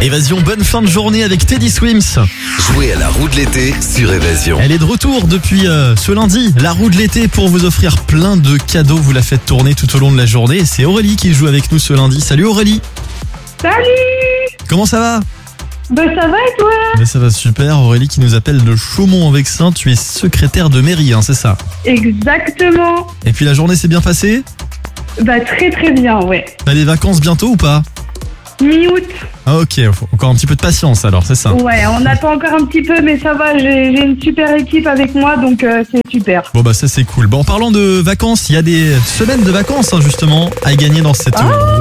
Évasion, bonne fin de journée avec Teddy Swims. Jouez à la roue de l'été sur Évasion. Elle est de retour depuis ce lundi. La roue de l'été pour vous offrir plein de cadeaux. Vous la faites tourner tout au long de la journée. Et c'est Aurélie qui joue avec nous ce lundi. Salut Aurélie. Salut! Comment ça va? Ben ça va et toi? Mais ça va super. Aurélie qui nous appelle de Chaumont-en-Vexin. Tu es secrétaire de mairie, hein, c'est ça? Exactement. Et puis la journée s'est bien passée? Bah très très bien, ouais. T'as des vacances bientôt ou pas? Mi-août. Ah ok, faut encore un petit peu de patience alors, c'est ça? Ouais, on attend encore un petit peu, mais ça va, j'ai une super équipe avec moi, donc c'est super. Bon bah ça c'est cool. Bon, en parlant de vacances, il y a des semaines de vacances hein, justement à gagner dans cette roue